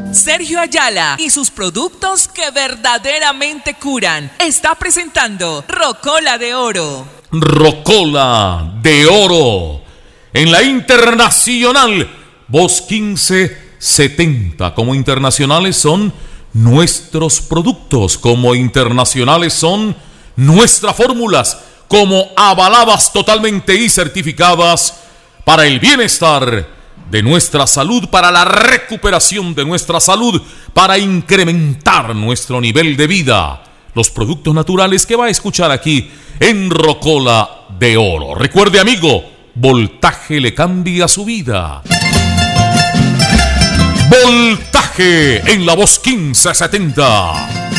Sergio Ayala y sus productos que verdaderamente curan. Está presentando Rocola de Oro. Rocola de Oro. En la internacional, voz 1570. Como internacionales son nuestros productos. Como internacionales son nuestras fórmulas. Como avaladas totalmente y certificadas para el bienestar de nuestra salud, para la recuperación de nuestra salud, para incrementar nuestro nivel de vida. Los productos naturales que va a escuchar aquí en Rocola de Oro. Recuerde, amigo, voltaje le cambia su vida. Voltaje en la voz 1570.